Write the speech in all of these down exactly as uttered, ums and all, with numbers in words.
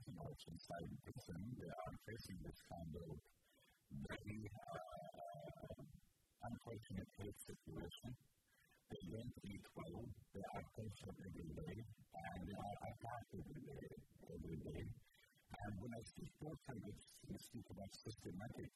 prisoners inside the prison, they are facing this kind of very uh, unfortunate health situation. They don't eat well, they are tortured every day, and they are attacked every day. Every day. And when I speak torture, we speak about systematic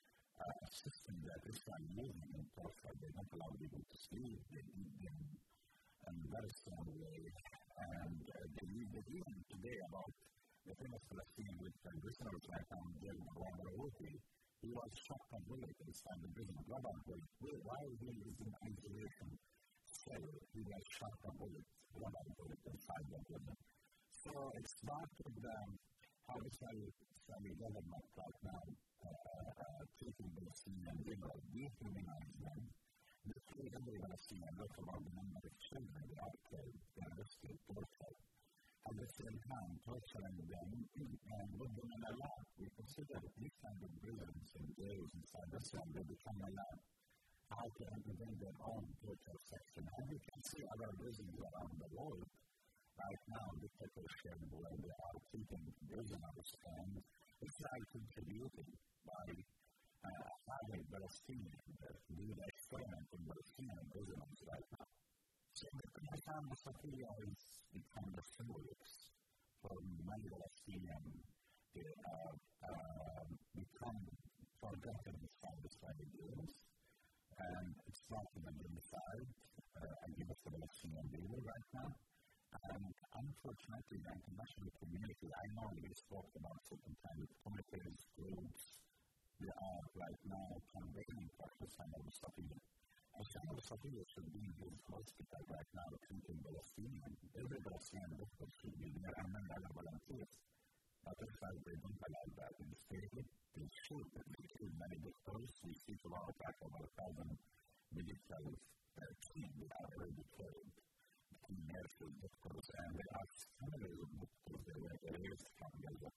uh, system that Israel using in torture. They don't allow people to sleep, they eat them in a very strong way. And uh, they use the even today about the famous Palestinian with the prisoners like um, Jerry Rawati. He was shot and bullet inside the prison. Why is he using isolation? So he was shot and bullet, rubber bullet inside the prison. So it's part of the how Israel Israeli government right now uh, treating Palestinian people, dehumanize them. They treat every Palestinian, look about the number of children they are killed, they are arrested, tortured. At the same time, torturing them and put them in a lab. We consider these kind of prisons and jails inside Israel, they become a lab. How to implement their own torture section. And you can see other prisons around the world. Right now, the dictatorship where they are keeping prisoners, and Israel contributing by uh, having Palestinians do the experiment in Palestinian prisoners right now. So the Hassan Mustafia is become the symbolics for many Palestinian to uh, uh, become forgotten from the Israeli jails, and it's not in the genocide uh, against the Palestinian people right now. And unfortunately, the international community, I know we spoke about certain kind of committees, groups, they are right now campaigning for Hassan al-Mustafia. Hassan al-Mustafia should be in his hospital right now treating Palestinian. Every Palestinian doctor should be there and many other volunteers. But Israel, they don't allow that. Instead, they should. They kill many doctors. We see about over a thousand medical teams that are already killed. Nurses, doctors, and they are families of doctors. They were raised from Gaza.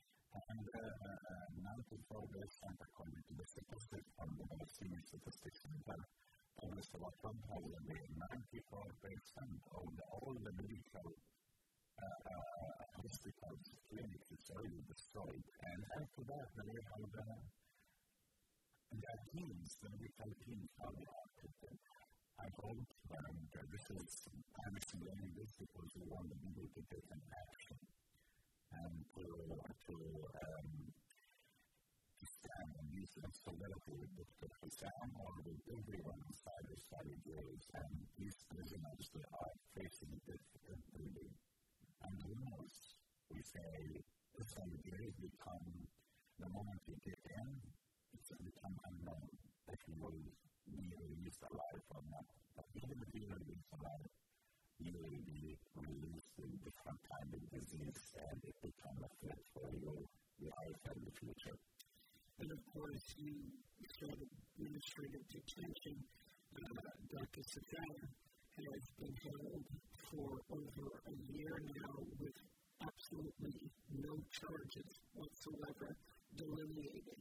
And uh, ninety-four percent, according to the statistics from the Palestinian Statistics Center, published about one thousand, ninety-four percent of the, all the medical uh, uh, hospitals, clinics, is already destroyed. And after that, they have the, the teams, the medical teams, how they are treated. I hope um, that this is, I'm explaining this because we want the people to take an action and to, to, um, to stand and use in solidarity with Doctor Hassan or with everyone inside the Israeli jails, and these prisoners that are facing death every day. And who knows, we say Israeli jails become, the moment you get in, it's become unknown that you will be released alive or not. But even if you are released alive, you will be released with different kind of disease, and it becomes a threat for your life and the future. And of course, you said administrative detention. Uh, Doctor Safar has been held for over a year now with absolutely no charges whatsoever delineated.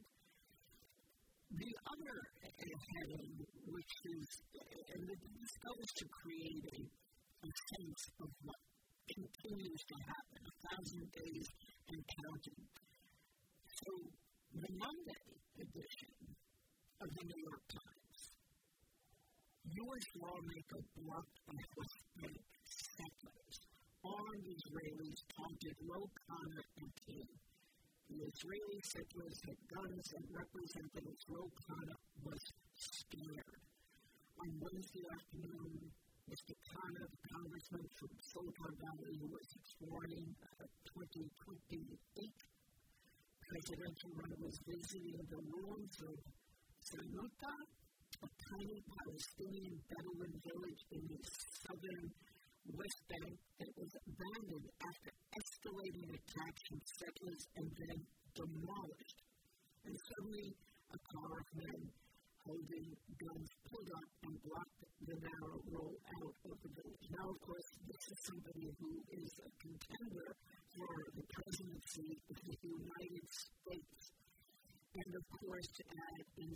The other heading, which is, and this goes to create a, a sense of what continues to happen, a thousand days and counting. So, the Monday edition of the New York Times, U S lawmaker blocked by West Bank settlers, armed Israelis taunted Ro Khanna and team. The Israeli settlers had guns, and Representative Ro Khanna was scared. On Wednesday afternoon, Mister Khanna, the congressman from Silicon Valley, who was sworn in uh, twenty twenty-eight presidential run, was visiting the ruins of Sanuta, a tiny Palestinian Bedouin village in the southern West Bank that was abandoned after escalating attacks from settlers and then demolished. And suddenly, a car of men holding guns pulled up and blocked the narrow road out of the village. Now, of course, this is somebody who is a contender for the presidency of the United States. And, of course, to add